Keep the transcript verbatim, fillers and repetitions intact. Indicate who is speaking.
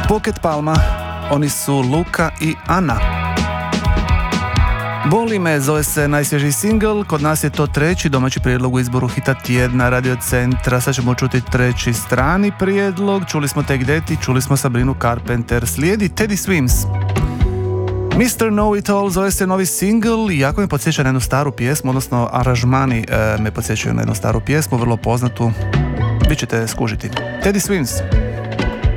Speaker 1: Pocket Palma, oni su Luka i Ana. Boli me zove se najsvježiji singl, kod nas je to treći domaći prijedlog u izboru hita tjedna Radio Centra. Sad ćemo čuti treći strani prijedlog, čuli smo Take That i čuli smo Sabrinu Carpenter. Slijedi Teddy Swims. mister Know It All zove se novi singl i jako me podsjeća na jednu staru pjesmu, odnosno aranžmani e, me podsjećaju na jednu staru pjesmu, vrlo poznatu, vi ćete skužiti. Teddy Swims.